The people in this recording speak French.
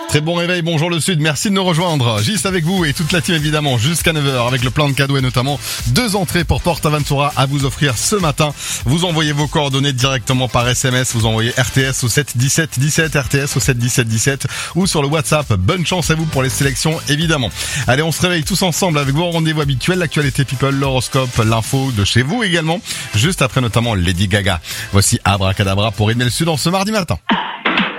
Très bon réveil, bonjour le Sud, merci de nous rejoindre. Gis avec vous et toute la team évidemment jusqu'à 9h avec le plein de cadeaux et notamment 2 entrées pour PortAventura à vous offrir ce matin. Vous envoyez vos coordonnées directement par SMS, vous envoyez RTS au 7 17 17, RTS au 7 17 17 ou sur le WhatsApp. Bonne chance à vous pour les sélections évidemment. Allez, on se réveille tous ensemble avec vos rendez-vous habituels, l'actualité people, l'horoscope, l'info de chez vous également, juste après notamment Lady Gaga. Voici Abracadabra pour rythmer le Sud en ce mardi matin.